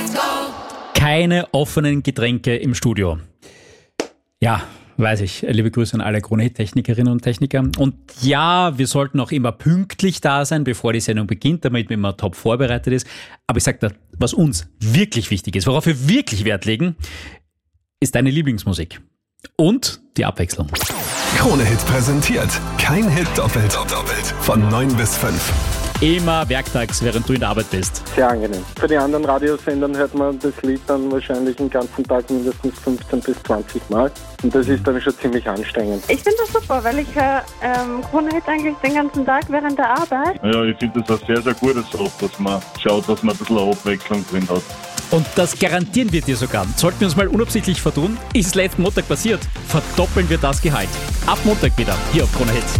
Keine offenen Getränke im Studio. Ja, weiß ich. Liebe Grüße an alle Krone-Technikerinnen und Techniker. Und ja, wir sollten auch immer pünktlich da sein, bevor die Sendung beginnt, damit man immer top vorbereitet ist. Aber ich sag dir, was uns wirklich wichtig ist, worauf wir wirklich Wert legen, ist deine Lieblingsmusik. Und die Abwechslung. Krone-Hit präsentiert. Kein Hit doppelt. Von 9 bis 5. Immer werktags, während du in der Arbeit bist. Sehr angenehm. Für die anderen Radiosendern hört man das Lied dann wahrscheinlich den ganzen Tag mindestens 15 bis 20 Mal. Und das ist dann schon ziemlich anstrengend. Ich finde das super, weil ich höre Krone-Hit eigentlich den ganzen Tag während der Arbeit. Ja, ich finde das auch sehr, sehr gute Sache, dass man schaut, dass man ein bisschen eine Abwechslung drin hat. Und das garantieren wir dir sogar. Sollten wir uns mal unabsichtlich vertun, ist letzten Montag passiert, verdoppeln wir das Gehalt. Ab Montag wieder, hier auf Krone Hit.